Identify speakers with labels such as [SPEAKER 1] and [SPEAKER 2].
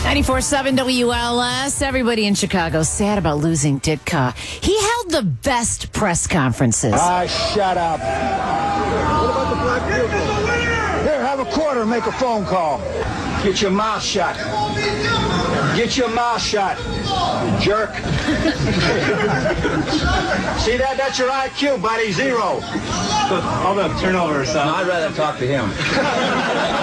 [SPEAKER 1] 94.7 WLS. Everybody in Chicago sad about losing Ditka. He held the best press conferences.
[SPEAKER 2] Shut up. What about the black vehicle? Here, have a quarter, make a phone call. Get your mouth shut. Get your mouth shut, you jerk. See that? That's your IQ, buddy. 0.
[SPEAKER 3] Hold up, turn over or something.
[SPEAKER 2] I'd rather talk to him.